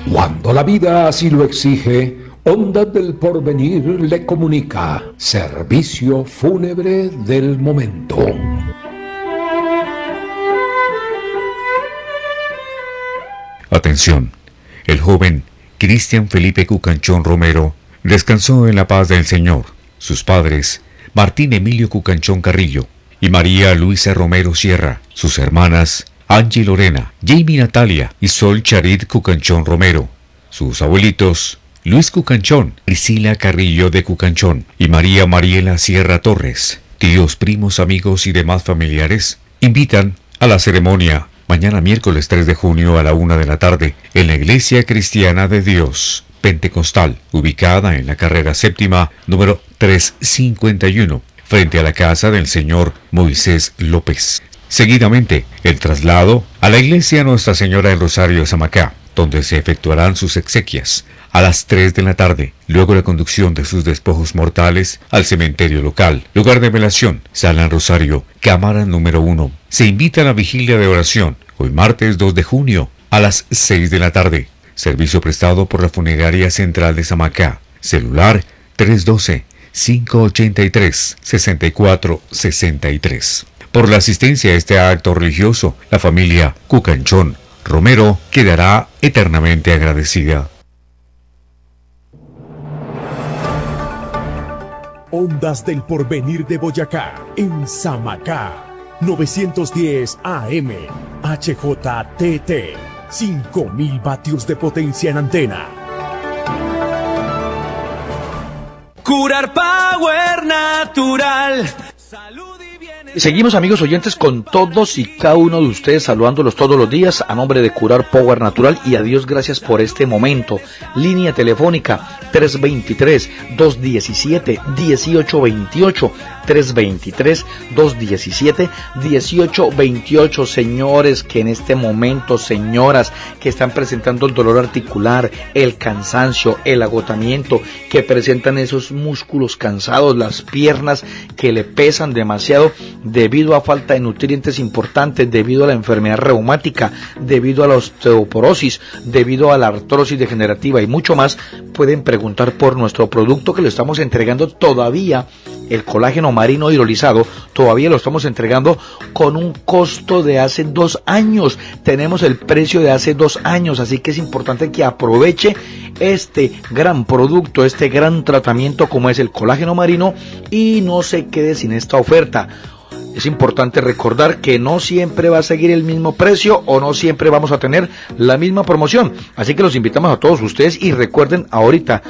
Cuando la vida así lo exige, Ondas del Porvenir le comunica servicio fúnebre del momento. Atención, el joven Cristian Felipe Cucanchón Romero descansó en la paz del Señor. Sus padres, Martín Emilio Cucanchón Carrillo y María Luisa Romero Sierra, sus hermanas, Angie Lorena, Jamie Natalia y Sol Charit Cucanchón Romero, sus abuelitos, Luis Cucanchón, Priscila Carrillo de Cucanchón y María Mariela Sierra Torres, tíos, primos, amigos y demás familiares, invitan a la ceremonia mañana miércoles 3 de junio a la 1 de la tarde en la Iglesia Cristiana de Dios Pentecostal, ubicada en la carrera séptima, número 351, frente a la casa del señor Moisés López. Seguidamente, el traslado a la Iglesia Nuestra Señora del Rosario de Samacá, donde se efectuarán sus exequias a las 3 de la tarde, luego la conducción de sus despojos mortales al cementerio local, lugar de velación, Sala Rosario, cámara número 1. Se invita a la vigilia de oración, hoy martes 2 de junio, a las 6 de la tarde. Servicio prestado por la Funeraria Central de Samacá. Celular 312-583-6463. Por la asistencia a este acto religioso, la familia Cucanchón Romero quedará eternamente agradecida. Ondas del Porvenir de Boyacá, en Samacá, 910 AM, HJTT, 5000 vatios de potencia en antena. Curar Power Natural. Salud. Seguimos, amigos oyentes, con todos y cada uno de ustedes, saludándolos todos los días a nombre de Curar Power Natural, y a Dios gracias por este momento. Línea telefónica 323-217-1828, 323-217-1828. Señores que en este momento, señoras que están presentando el dolor articular, el cansancio, el agotamiento, que presentan esos músculos cansados, las piernas que le pesan demasiado debido a falta de nutrientes importantes, debido a la enfermedad reumática, debido a la osteoporosis, debido a la artrosis degenerativa y mucho más, pueden preguntar por nuestro producto que lo estamos entregando todavía. El colágeno marino hidrolizado todavía lo estamos entregando con un costo de hace 2 años. Tenemos el precio de hace 2 años, así que es importante que aproveche este gran producto, este gran tratamiento como es el colágeno marino, y no se quede sin esta oferta. Es importante recordar que no siempre va a seguir el mismo precio o no siempre vamos a tener la misma promoción. Así que los invitamos a todos ustedes y recuerden ahorita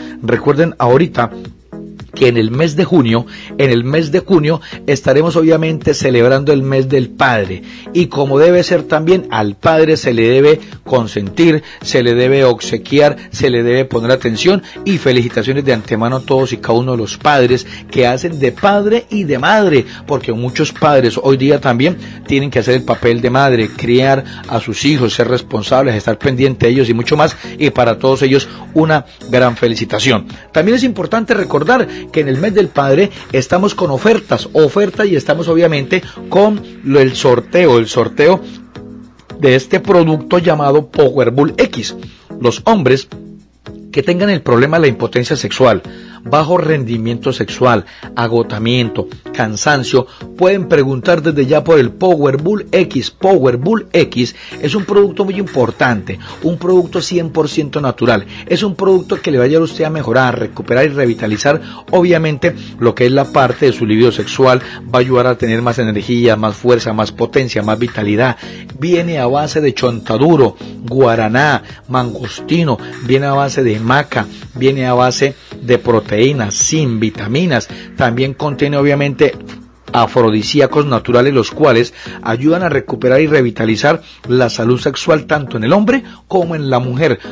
que en el mes de junio estaremos obviamente celebrando el mes del padre, y como debe ser también, al padre se le debe consentir, se le debe obsequiar, se le debe poner atención, y felicitaciones de antemano a todos y cada uno de los padres que hacen de padre y de madre, porque muchos padres hoy día también tienen que hacer el papel de madre, criar a sus hijos, ser responsables, estar pendiente de ellos y mucho más, y para todos ellos una gran felicitación. También es importante recordar que en el mes del padre estamos con ofertas, y estamos obviamente con el sorteo de este producto llamado Power Bull X. Los hombres que tengan el problema de la impotencia sexual, bajo rendimiento sexual, agotamiento, cansancio, pueden preguntar desde ya por el Power Bull X. Power Bull X es un producto muy importante, un producto 100% natural, es un producto que le va a ayudar a usted a mejorar, recuperar y revitalizar obviamente lo que es la parte de su libido sexual, va a ayudar a tener más energía, más fuerza, más potencia, más vitalidad. Viene a base de chontaduro, guaraná, mangostino, viene a base de maca, viene a base de proteínas, sin vitaminas. También contiene obviamente afrodisíacos naturales, los cuales ayudan a recuperar y revitalizar la salud sexual tanto en el hombre como en la mujer.